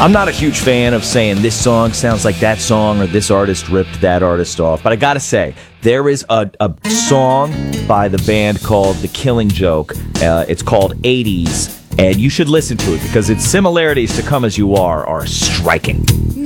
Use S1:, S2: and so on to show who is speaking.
S1: I'm not a huge fan of saying this song sounds like that song or this artist ripped that artist off, but I gotta say, there is a song by the band called The Killing Joke. It's called 80s, and you should listen to it because its similarities to Come As You Are striking.